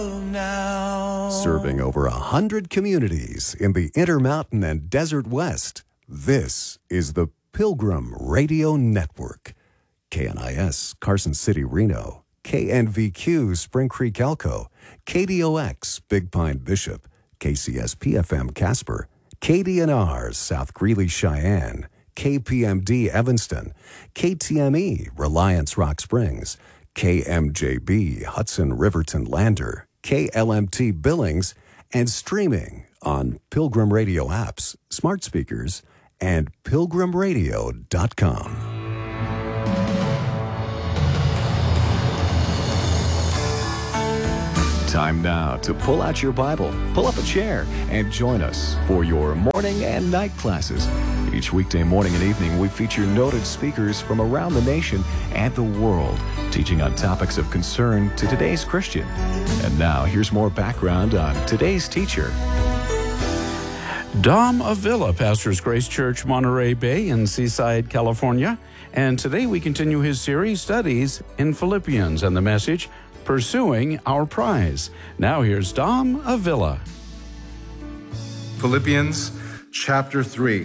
Serving over 100 communities in the Intermountain and Desert West, this is the Pilgrim Radio Network. KNIS, Carson City, Reno. KNVQ, Spring Creek, Elko. KDOX, Big Pine, Bishop. KCSP-FM, Casper. KDNR, South Greeley, Cheyenne. KPMD, Evanston. KTME, Reliance, Rock Springs. KMJB, Hudson, Riverton, Lander. KLMT Billings, and streaming on Pilgrim Radio apps, smart speakers, and pilgrimradio.com. Time now to pull out your Bible, pull up a chair, and join us for your morning and night classes. Each weekday morning and evening, we feature noted speakers from around the nation and the world, teaching on topics of concern to today's Christian. And now, here's more background on today's teacher. Dom Avila pastors Grace Church, Monterey Bay in Seaside, California. And today we continue his series studies in Philippians and the message, Pursuing Our Prize. Now here's Dom Avila. Philippians chapter 3.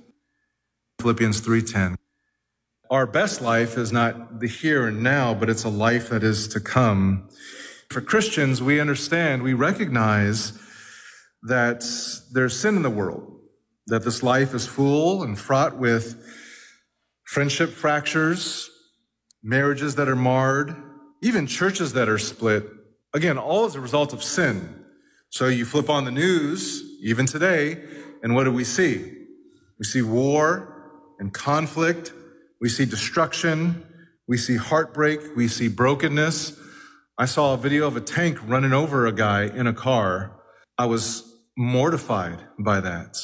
Philippians 3:10. Our best life is not the here and now, but it's a life that is to come. For Christians, we understand, we recognize that there's sin in the world, that this life is full and fraught with friendship fractures, marriages that are marred, even churches that are split. Again, all as a result of sin. So you flip on the news, even today, and what do we see? We see war and conflict. We see destruction. We see heartbreak. We see brokenness. I saw a video of a tank running over a guy in a car. I was mortified by that.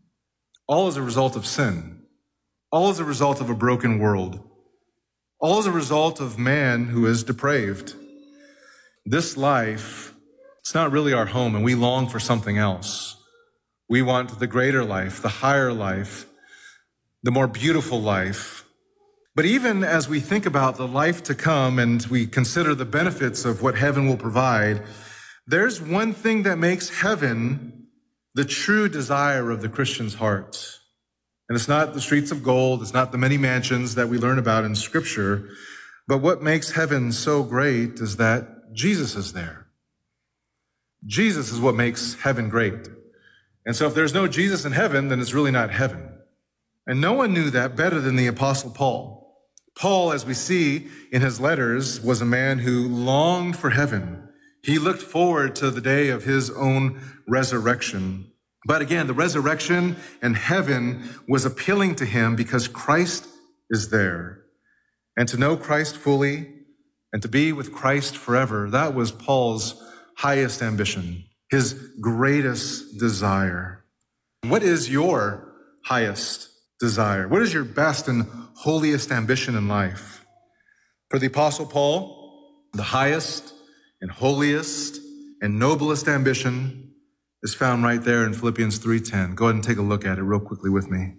All as a result of sin. All as a result of a broken world. All as a result of man who is depraved. This life, it's not really our home, and we long for something else. We want the greater life, the higher life, the more beautiful life. But even as we think about the life to come and we consider the benefits of what heaven will provide, there's one thing that makes heaven the true desire of the Christian's heart. And it's not the streets of gold, it's not the many mansions that we learn about in Scripture, but what makes heaven so great is that Jesus is there. Jesus is what makes heaven great. And so if there's no Jesus in heaven, then it's really not heaven. And no one knew that better than the Apostle Paul. Paul, as we see in his letters, was a man who longed for heaven. He looked forward to the day of his own resurrection. But again, the resurrection and heaven was appealing to him because Christ is there. And to know Christ fully and to be with Christ forever, that was Paul's highest ambition, his greatest desire. What is your highest desire? What is your best and holiest ambition in life? For the Apostle Paul, the highest and holiest and noblest ambition is found right there in Philippians 3:10. Go ahead and take a look at it real quickly with me.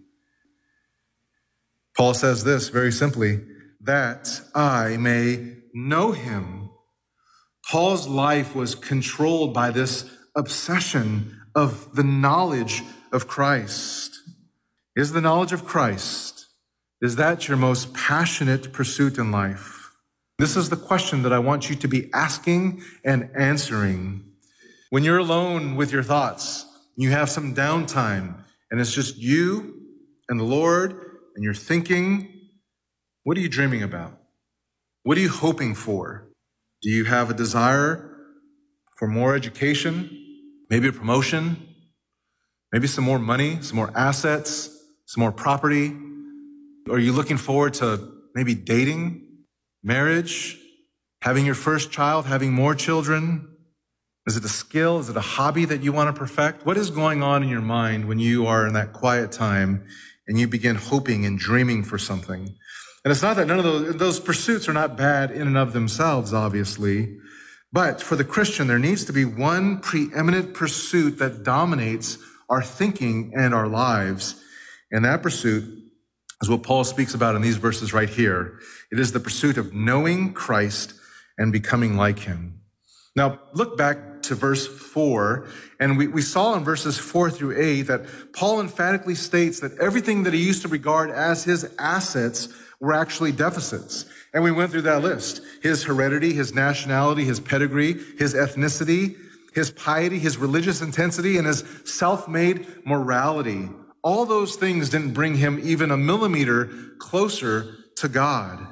Paul says this very simply, that I may know him. Paul's life was controlled by this obsession of the knowledge of Christ. Is the knowledge of Christ, is that your most passionate pursuit in life? This is the question that I want you to be asking and answering. When you're alone with your thoughts, you have some downtime, and it's just you and the Lord, and you're thinking, what are you dreaming about? What are you hoping for? Do you have a desire for more education, maybe a promotion, maybe some more money, some more assets, some more property? Are you looking forward to maybe dating, marriage, having your first child, having more children? Is it a skill? Is it a hobby that you want to perfect? What is going on in your mind when you are in that quiet time and you begin hoping and dreaming for something? And it's not that none of those pursuits are not bad in and of themselves, obviously. But for the Christian, there needs to be one preeminent pursuit that dominates our thinking and our lives. And that pursuit is what Paul speaks about in these verses right here. It is the pursuit of knowing Christ and becoming like him. Now, look back to verse 4, and we saw in verses 4 through 8 that Paul emphatically states that everything that he used to regard as his assets were actually deficits. And we went through that list. His heredity, his nationality, his pedigree, his ethnicity, his piety, his religious intensity, and his self-made morality. All those things didn't bring him even a millimeter closer to God.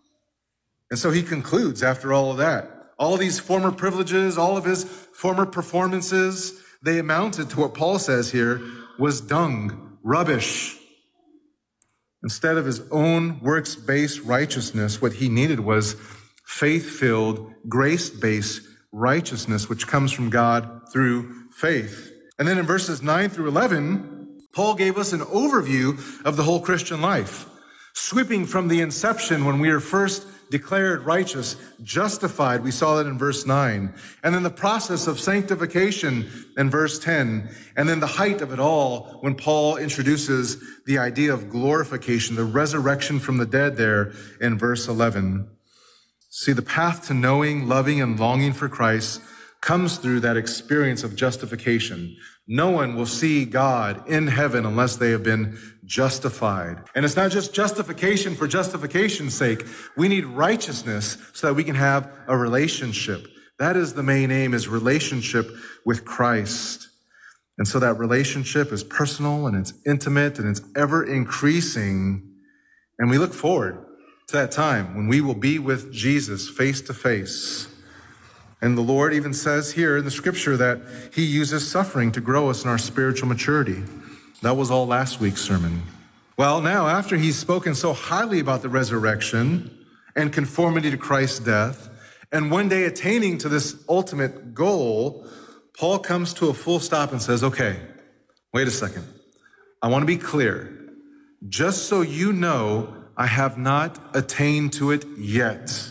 And so he concludes after all of that. All these former privileges, all of his former performances, they amounted to what Paul says here was dung, rubbish. Instead of his own works-based righteousness, what he needed was faith-filled, grace-based righteousness, which comes from God through faith. And then in verses 9 through 11, Paul gave us an overview of the whole Christian life, sweeping from the inception when we are first declared righteous, justified. We saw that in verse 9. And then the process of sanctification in verse 10. And then the height of it all when Paul introduces the idea of glorification, the resurrection from the dead there in verse 11. See, the path to knowing, loving, and longing for Christ comes through that experience of justification. No one will see God in heaven unless they have been justified. And it's not just justification for justification's sake. We need righteousness so that we can have a relationship. That is the main aim, is relationship with Christ. And so that relationship is personal and it's intimate and it's ever increasing. And we look forward to that time when we will be with Jesus face to face. And the Lord even says here in the scripture that he uses suffering to grow us in our spiritual maturity. That was all last week's sermon. Well, now, after he's spoken so highly about the resurrection and conformity to Christ's death, and one day attaining to this ultimate goal, Paul comes to a full stop and says, okay, wait a second. I want to be clear. Just so you know, I have not attained to it yet.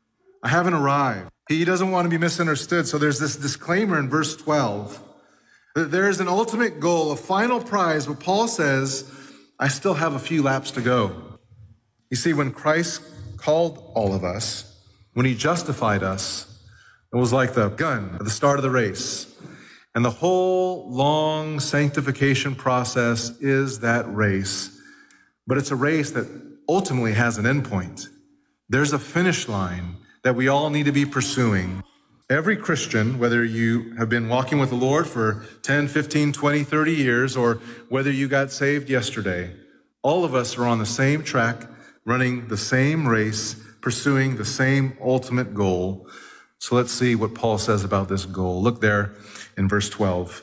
I haven't arrived. He doesn't want to be misunderstood. So there's this disclaimer in verse 12. There is an ultimate goal, a final prize, but Paul says, I still have a few laps to go. You see, when Christ called all of us, when he justified us, it was like the gun at the start of the race. And the whole long sanctification process is that race. But it's a race that ultimately has an endpoint. There's a finish line that we all need to be pursuing. Every Christian, whether you have been walking with the Lord for 10, 15, 20, 30 years, or whether you got saved yesterday, all of us are on the same track, running the same race, pursuing the same ultimate goal. So let's see what Paul says about this goal. Look there in verse 12.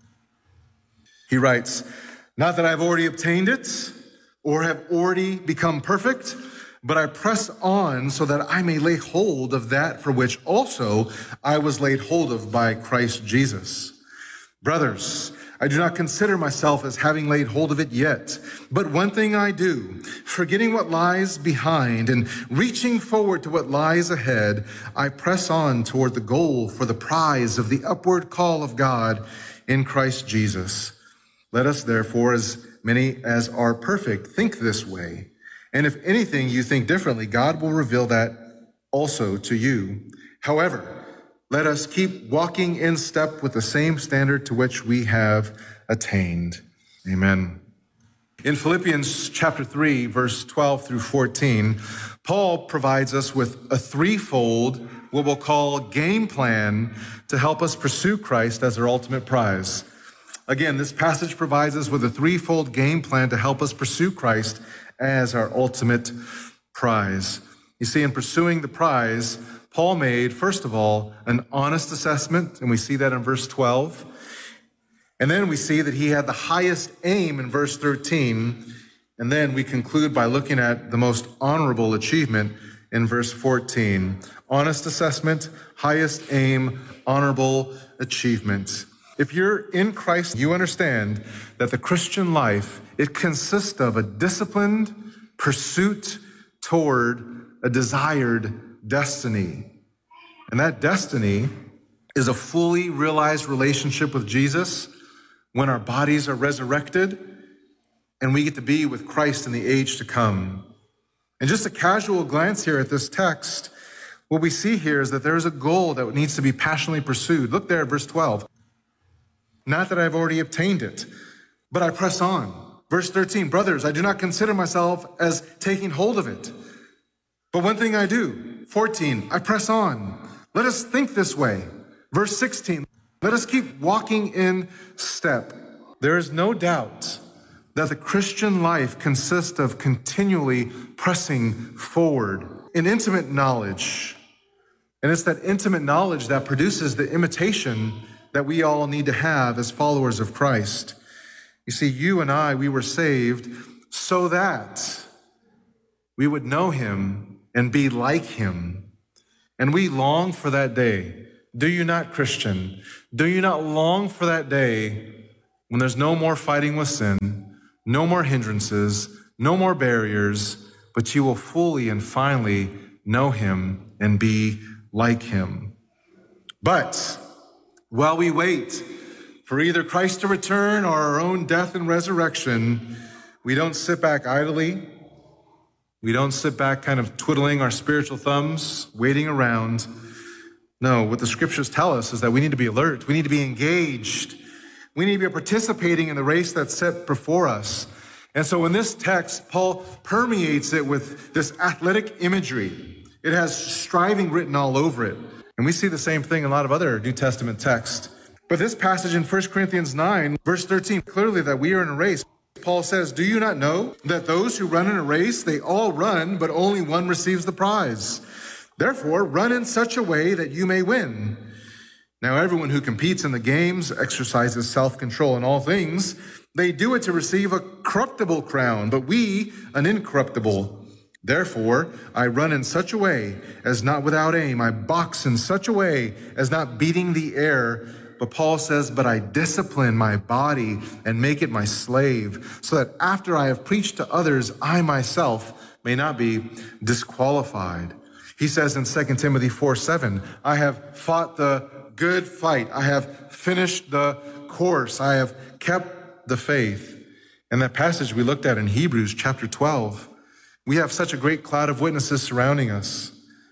He writes, not that I've already obtained it or have already become perfect, but I press on so that I may lay hold of that for which also I was laid hold of by Christ Jesus. Brothers, I do not consider myself as having laid hold of it yet, but one thing I do, forgetting what lies behind and reaching forward to what lies ahead, I press on toward the goal for the prize of the upward call of God in Christ Jesus. Let us therefore, as many as are perfect, think this way. And if anything you think differently, God will reveal that also to you. However, let us keep walking in step with the same standard to which we have attained. Amen. In Philippians chapter 3, verse 12 through 14, Paul provides us with a threefold, what we'll call game plan to help us pursue Christ as our ultimate prize. Again, this passage provides us with a threefold game plan to help us pursue Christ as our ultimate prize. You see, in pursuing the prize, Paul made, first of all, an honest assessment, and we see that in verse 12. And then we see that he had the highest aim in verse 13. And then we conclude by looking at the most honorable achievement in verse 14. Honest assessment, highest aim, honorable achievement. If you're in Christ, you understand that the Christian life, it consists of a disciplined pursuit toward a desired destiny. And that destiny is a fully realized relationship with Jesus when our bodies are resurrected and we get to be with Christ in the age to come. And just a casual glance here at this text, What we see here is that there is a goal that needs to be passionately pursued. Look there at verse 12. Not that I've already obtained it, but I press on. Verse 13, brothers, I do not consider myself as taking hold of it. But one thing I do. 14, I press on. Let us think this way. Verse 16, let us keep walking in step. There is no doubt that the Christian life consists of continually pressing forward in intimate knowledge. And it's that intimate knowledge that produces the imitation that we all need to have as followers of Christ. You see, you and I, we were saved so that we would know him and be like him. And we long for that day. Do you not, Christian? Do you not long for that day when there's no more fighting with sin, no more hindrances, no more barriers, but you will fully and finally know him and be like him? But while we wait for either Christ to return or our own death and resurrection, we don't sit back idly. We don't sit back kind of twiddling our spiritual thumbs, waiting around. No, what the scriptures tell us is that we need to be alert. We need to be engaged. We need to be participating in the race that's set before us. And so in this text, Paul permeates it with this athletic imagery. It has striving written all over it. And we see the same thing in a lot of other New Testament texts. But this passage in 1 Corinthians 9, verse 13, clearly that we are in a race. Paul says, do you not know that those who run in a race, they all run, but only one receives the prize? Therefore, run in such a way that you may win. Now, everyone who competes in the games exercises self-control in all things. They do it to receive a corruptible crown, but we an incorruptible. Therefore, I run in such a way as not without aim. I box in such a way as not beating the air. But Paul says, but I discipline my body and make it my slave, so that after I have preached to others, I myself may not be disqualified. He says in 2 Timothy 4:7, I have fought the good fight. I have finished the course. I have kept the faith. And that passage we looked at in Hebrews chapter 12, we have such a great cloud of witnesses surrounding us.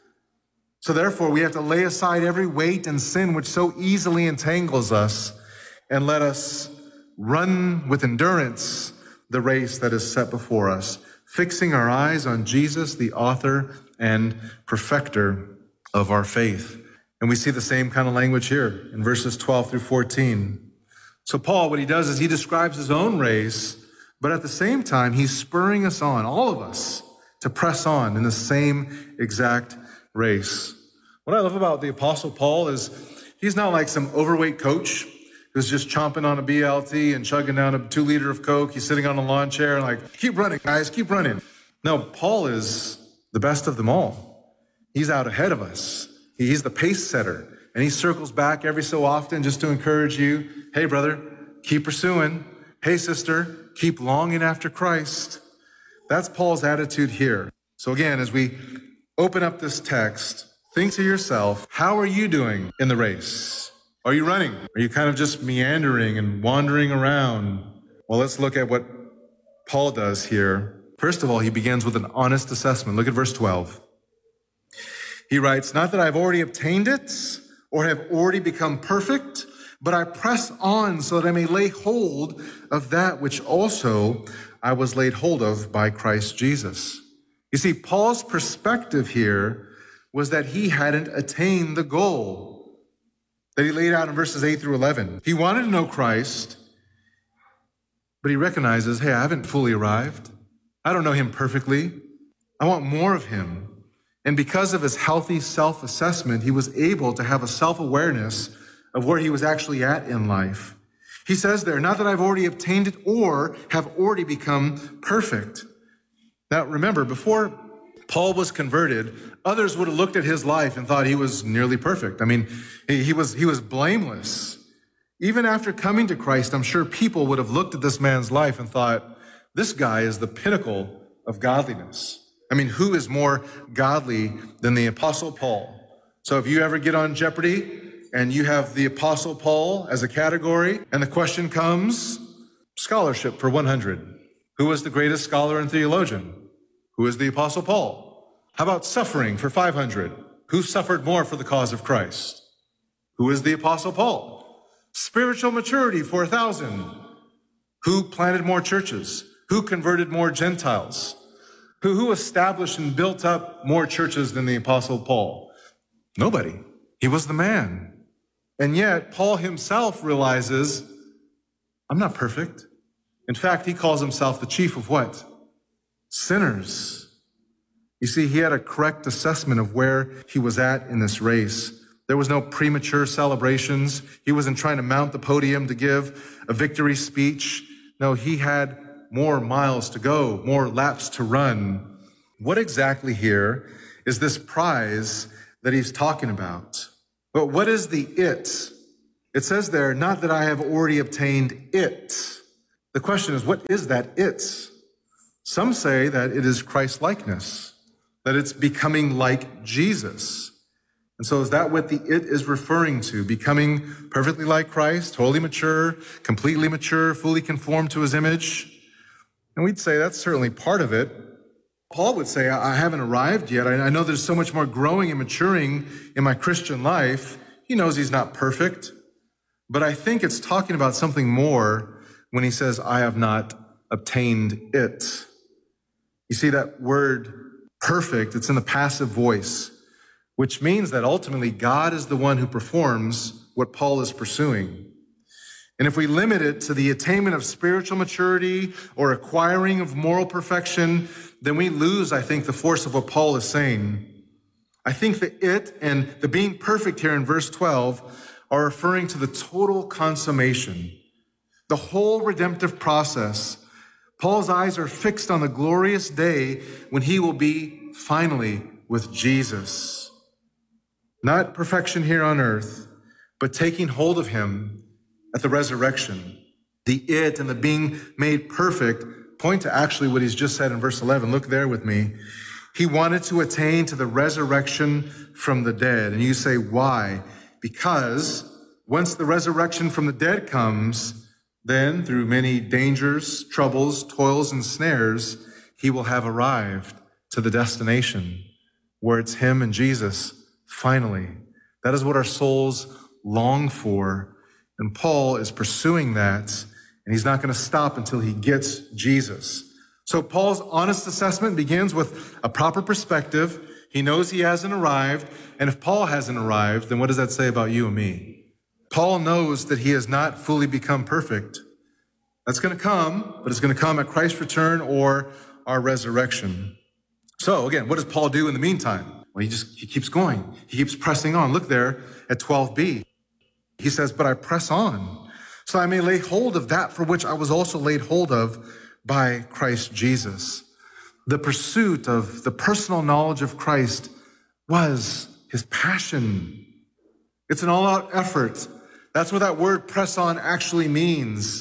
So therefore, we have to lay aside every weight and sin which so easily entangles us, and let us run with endurance the race that is set before us, fixing our eyes on Jesus, the author and perfecter of our faith. And we see the same kind of language here in verses 12 through 14. So Paul, what he does is he describes his own race, but at the same time, he's spurring us on, all of us, to press on in the same exact race. What I love about the Apostle Paul is he's not like some overweight coach who's just chomping on a BLT and chugging down a 2-liter of Coke. He's sitting on a lawn chair and like, keep running, guys, keep running. No, Paul is the best of them all. He's out ahead of us. He's the pace setter. And he circles back every so often just to encourage you. Hey, brother, keep pursuing. Hey, sister, keep longing after Christ. That's Paul's attitude here. So again, as we open up this text, think to yourself, how are you doing in the race? Are you running? Are you kind of just meandering and wandering around? Well, let's look at what Paul does here. First of all, he begins with an honest assessment. Look at verse 12. He writes, not that I've already obtained it or have already become perfect, but I press on so that I may lay hold of that which also I was laid hold of by Christ Jesus. You see, Paul's perspective here was that he hadn't attained the goal that he laid out in verses 8 through 11. He wanted to know Christ, but he recognizes, hey, I haven't fully arrived. I don't know him perfectly. I want more of him. And because of his healthy self-assessment, he was able to have a self-awareness of where he was actually at in life. He says there, not that I've already obtained it or have already become perfect. Now, remember, before Paul was converted, others would have looked at his life and thought he was nearly perfect. I mean, he was blameless. Even after coming to Christ, I'm sure people would have looked at this man's life and thought, this guy is the pinnacle of godliness. I mean, who is more godly than the Apostle Paul? So if you ever get on Jeopardy and you have the Apostle Paul as a category, and the question comes, scholarship for 100. Who was the greatest scholar and theologian? Who is the Apostle Paul? How about suffering for 500? Who suffered more for the cause of Christ? Who is the Apostle Paul? Spiritual maturity for 1,000. Who planted more churches? Who converted more Gentiles? Who established and built up more churches than the Apostle Paul? Nobody. He was the man. And yet, Paul himself realizes, I'm not perfect. In fact, he calls himself the chief of what? Sinners. You see, he had a correct assessment of where he was at in this race. There was no premature celebrations. He wasn't trying to mount the podium to give a victory speech. No, he had more miles to go, more laps to run. What exactly here is this prize that he's talking about? But what is the it? It says there, not that I have already obtained it. The question is, what is that it? Some say that it is Christ-likeness, that it's becoming like Jesus. And so is that what the it is referring to? Becoming perfectly like Christ, totally mature, completely mature, fully conformed to his image? And we'd say that's certainly part of it. Paul would say, I haven't arrived yet. I know there's so much more growing and maturing in my Christian life. He knows he's not perfect. But I think it's talking about something more when he says, I have not obtained it. You see that word perfect, it's in the passive voice, which means that ultimately God is the one who performs what Paul is pursuing. And if we limit it to the attainment of spiritual maturity or acquiring of moral perfection, then we lose, I think, the force of what Paul is saying. I think the it and the being perfect here in verse 12 are referring to the total consummation, the whole redemptive process. Paul's eyes are fixed on the glorious day when he will be finally with Jesus. Not perfection here on earth, but taking hold of him at the resurrection. The it and the being made perfect point to actually what he's just said in verse 11. Look there with me. He wanted to attain to the resurrection from the dead. And you say, why? Because once the resurrection from the dead comes, then, through many dangers, troubles, toils, and snares, he will have arrived to the destination where it's him and Jesus, finally. That is what our souls long for. And Paul is pursuing that, and he's not going to stop until he gets Jesus. So Paul's honest assessment begins with a proper perspective. He knows he hasn't arrived, and if Paul hasn't arrived, then what does that say about you and me? Paul knows that he has not fully become perfect. That's going to come, but it's going to come at Christ's return or our resurrection. So again, what does Paul do in the meantime? Well, he keeps going. He keeps pressing on. Look there at 12b. He says, but I press on, so I may lay hold of that for which I was also laid hold of by Christ Jesus. The pursuit of the personal knowledge of Christ was his passion. It's an all-out effort. That's what that word press on actually means.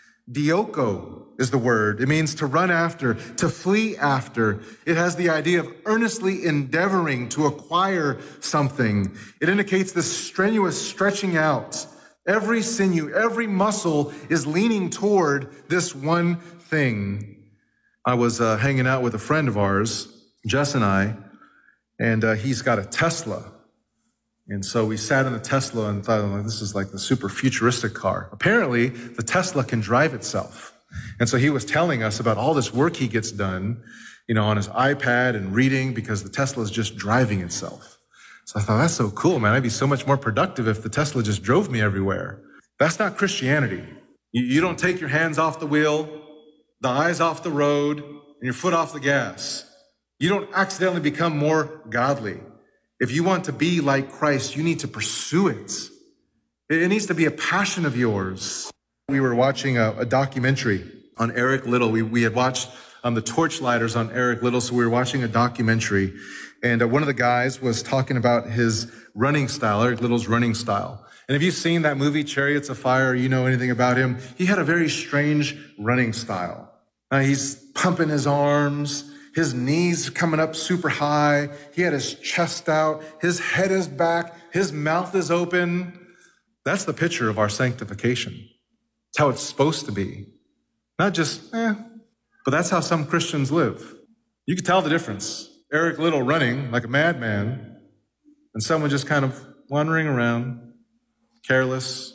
Dioko is the word. It means to run after, to flee after. It has the idea of earnestly endeavoring to acquire something. It indicates this strenuous stretching out. Every sinew, every muscle is leaning toward this one thing. I was hanging out with a friend of ours, Jess and I, and he's got a Tesla. And so we sat in the Tesla and thought, oh, this is like the super futuristic car. Apparently, the Tesla can drive itself. And so he was telling us about all this work he gets done, on his iPad and reading because the Tesla is just driving itself. So I thought, that's so cool, man. I'd be so much more productive if the Tesla just drove me everywhere. That's not Christianity. You don't take your hands off the wheel, the eyes off the road, and your foot off the gas. You don't accidentally become more godly. If you want to be like Christ, you need to pursue it. It needs to be a passion of yours. We were watching a documentary on Eric Liddell. We had watched the Torchlighters on Eric Liddell, so we were watching a documentary. And one of the guys was talking about his running style, Eric Liddell's running style. And if you've seen that movie, Chariots of Fire, you know anything about him, he had a very strange running style. He's pumping his arms. His knees coming up super high. He had his chest out. His head is back. His mouth is open. That's the picture of our sanctification. It's how it's supposed to be. Not just, but that's how some Christians live. You can tell the difference. Eric Liddell running like a madman, and someone just kind of wandering around, careless,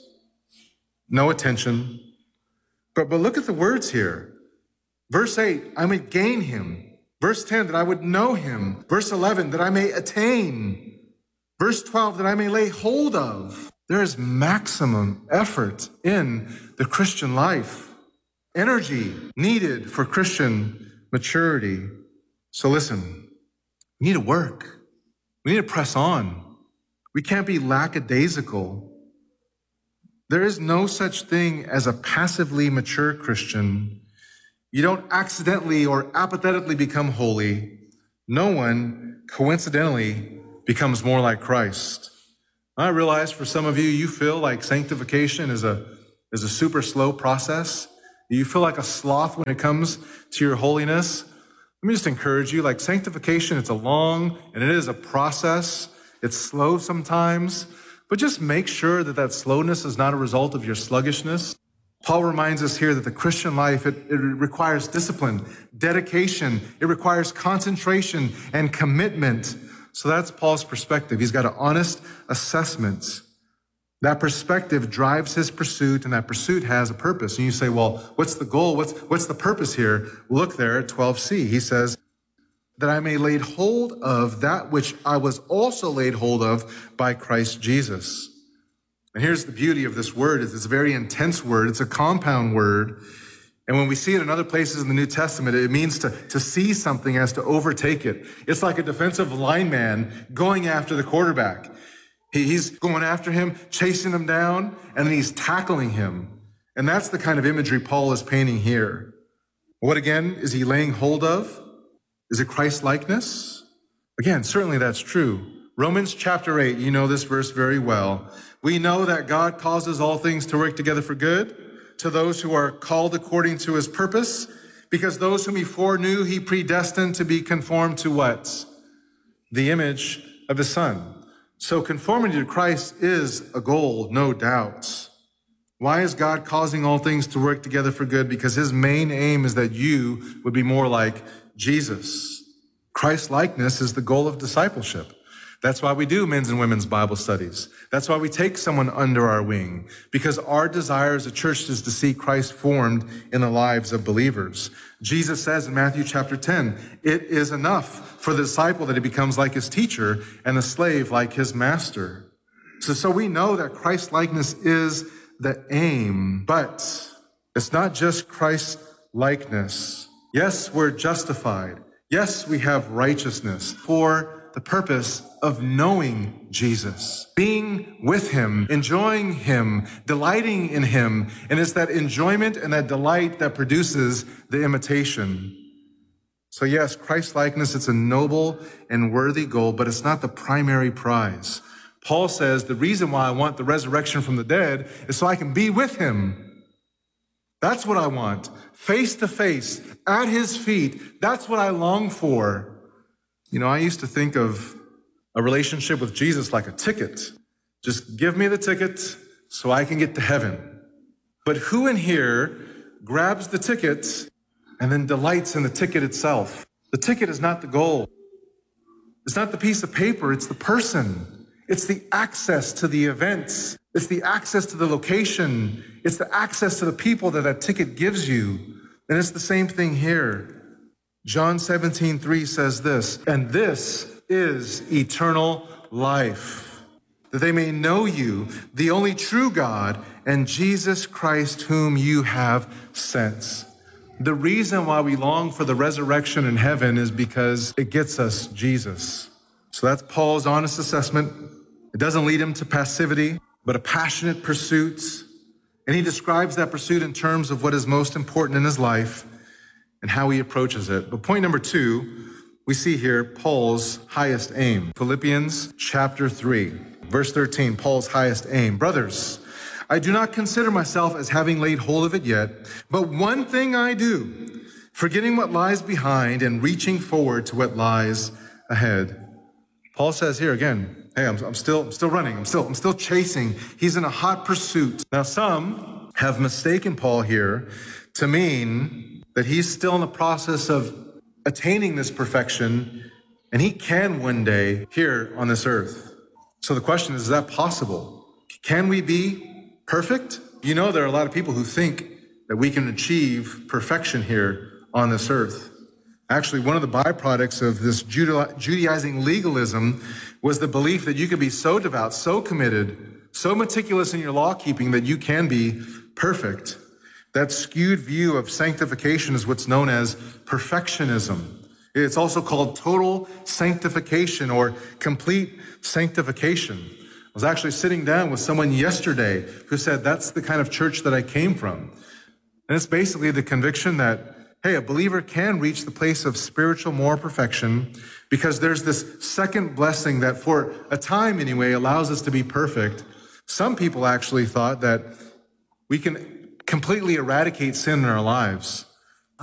no attention. But look at the words here. Verse 8, I may gain him. Verse 10, that I would know him. Verse 11, that I may attain. Verse 12, that I may lay hold of. There is maximum effort in the Christian life. Energy needed for Christian maturity. So listen, we need to work. We need to press on. We can't be lackadaisical. There is no such thing as a passively mature Christian. You don't accidentally or apathetically become holy. No one coincidentally becomes more like Christ. I realize for some of you, you feel like sanctification is a super slow process. You feel like a sloth when it comes to your holiness. Let me just encourage you, like sanctification, it's a long and it is a process. It's slow sometimes, but just make sure that that slowness is not a result of your sluggishness. Paul reminds us here that the Christian life, it requires discipline, dedication. It requires concentration and commitment. So that's Paul's perspective. He's got an honest assessment. That perspective drives his pursuit, and that pursuit has a purpose. And you say, well, what's the goal? What's the purpose here? Look there at 12c. He says, that I may lay hold of that which I was also laid hold of by Christ Jesus. And here's the beauty of this word. It's a very intense word. It's a compound word. And when we see it in other places in the New Testament, it means to see something as to overtake it. It's like a defensive lineman going after the quarterback. He's going after him, chasing him down, and then he's tackling him. And that's the kind of imagery Paul is painting here. What again is he laying hold of? Is it Christ-likeness? Again, certainly that's true. Romans chapter 8, you know this verse very well. We know that God causes all things to work together for good to those who are called according to his purpose, because those whom he foreknew, he predestined to be conformed to what? The image of his Son. So conformity to Christ is a goal, no doubt. Why is God causing all things to work together for good? Because his main aim is that you would be more like Jesus. Christ-likeness is the goal of discipleship. That's why we do men's and women's Bible studies. That's why we take someone under our wing, because our desire as a church is to see Christ formed in the lives of believers. Jesus says in Matthew chapter 10, it is enough for the disciple that he becomes like his teacher and the slave like his master. So we know that Christ-likeness is the aim, but it's not just Christ-likeness. Yes, we're justified. Yes, we have righteousness for the purpose of knowing Jesus, being with him, enjoying him, delighting in him. And it's that enjoyment and that delight that produces the imitation. So yes, Christ-likeness, it's a noble and worthy goal, but it's not the primary prize. Paul says the reason why I want the resurrection from the dead is so I can be with him. That's what I want. Face to face, at his feet. That's what I long for. You know, I used to think of a relationship with Jesus like a ticket. Just give me the ticket so I can get to heaven. But who in here grabs the ticket and then delights in the ticket itself? The ticket is not the goal. It's not the piece of paper. It's the person. It's the access to the events. It's the access to the location. It's the access to the people that ticket gives you. And it's the same thing here. John 17:3 says this, and this is eternal life, that they may know you, the only true God, and Jesus Christ whom you have sent. The reason why we long for the resurrection in heaven is because it gets us Jesus. So that's Paul's honest assessment. It doesn't lead him to passivity, but a passionate pursuit. And he describes that pursuit in terms of what is most important in his life and how he approaches it. But point number 2, we see here Paul's highest aim. Philippians chapter 3, verse 13, Paul's highest aim. Brothers, I do not consider myself as having laid hold of it yet, but one thing I do, forgetting what lies behind and reaching forward to what lies ahead. Paul says here again, hey, I'm still running. I'm still chasing. He's in a hot pursuit. Now, some have mistaken Paul here to mean that he's still in the process of attaining this perfection, and he can one day here on this earth. So the question is that possible? Can we be perfect? You know, there are a lot of people who think that we can achieve perfection here on this earth. Actually, one of the byproducts of this Judaizing legalism was the belief that you could be so devout, so committed, so meticulous in your law keeping that you can be perfect. That skewed view of sanctification is what's known as perfectionism. It's also called total sanctification or complete sanctification. I was actually sitting down with someone yesterday who said that's the kind of church that I came from. And it's basically the conviction that, hey, a believer can reach the place of spiritual moral perfection because there's this second blessing that for a time anyway allows us to be perfect. Some people actually thought that we can completely eradicate sin in our lives.